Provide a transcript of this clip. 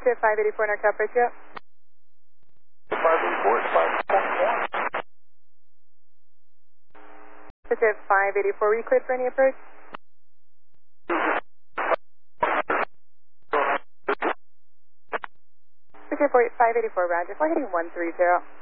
Positive 584 in our coverage, yep. 584 is 5.1. Positive 584, were you cleared for any approach? Positive 584, roger. Flight heading 130.